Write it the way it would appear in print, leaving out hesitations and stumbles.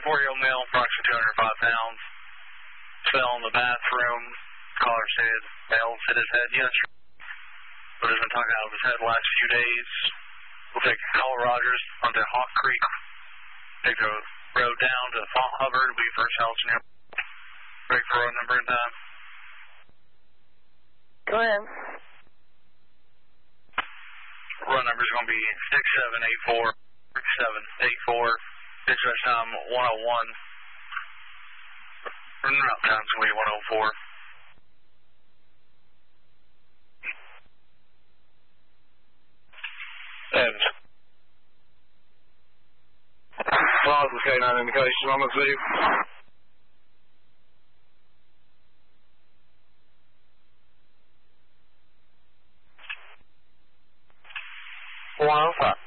4-year-old male, approximately 205 pounds. Fell in the bathroom. Caller said male hit his head yesterday, but has been talking out of his head the last few days. We'll take Al Rogers onto Hawk Creek. Take the road down to Font Hubbard. It'll be first house near. Break for road number and time. Go ahead. Road number is going to be 6784. 6784. Dispatch time 101. Route time is going to be 104. Ends. Positive K9 indication on the zoo. 105.